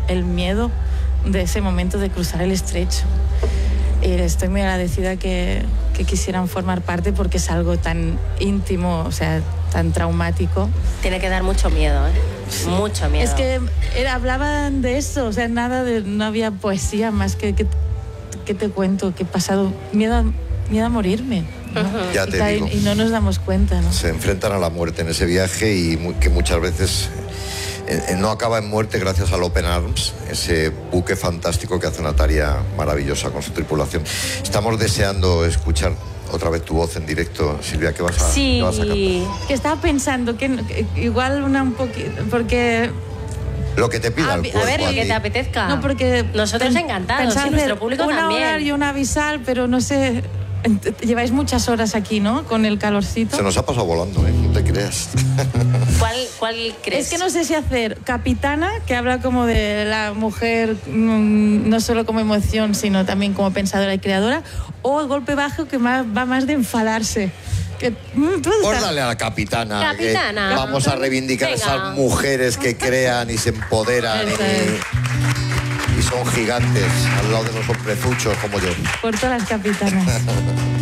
el miedo de ese momento de cruzar el estrecho. Estoy muy agradecida que quisieran formar parte porque es algo tan íntimo, o sea, tan traumático. Tiene que dar mucho miedo, ¿eh? Sí. Mucho miedo. Es que hablaban de eso, o sea, no había poesía más que te cuento, que he pasado miedo a morirme, ¿no? Ya te digo. Y no nos damos cuenta, ¿no? Se enfrentan a la muerte en ese viaje y que muchas veces no acaba en muerte gracias al Open Arms, ese buque fantástico que hace una tarea maravillosa con su tripulación. Estamos deseando escuchar otra vez tu voz en directo, Silvia. ¿Qué vas a cantar? Que estaba pensando que igual un poquito, porque... Lo que te pida el cuerpo. A ver, lo que te apetezca. No, porque... Nosotros encantados, sí, nuestro público también. Una hora y una avisal, pero no sé... Lleváis muchas horas aquí, ¿no? Con el calorcito. Se nos ha pasado volando, ¿eh? No te creas. ¿Cuál crees? Es que no sé si hacer Capitana, que habla como de la mujer, no solo como emoción, sino también como pensadora y creadora, o el Golpe Bajo, que va más de enfadarse. Pues dale a la Capitana. Capitana. Vamos a reivindicar esas mujeres que crean y se empoderan y son gigantes al lado de los hombrezuchos como yo. Por todas las capitanas.